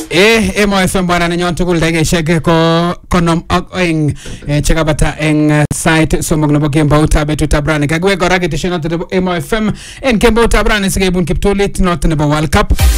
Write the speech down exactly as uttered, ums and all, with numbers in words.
Eh, Emo F M bwana nenyon tugul dakikaishek ko konom ak oeng chekabata eng site somok nebo kemboutab betutab rani. Kakiwek kora keteshet noto nebo Emo F M en kemboutab rani sikebun kiptulit noto nebo World Cup.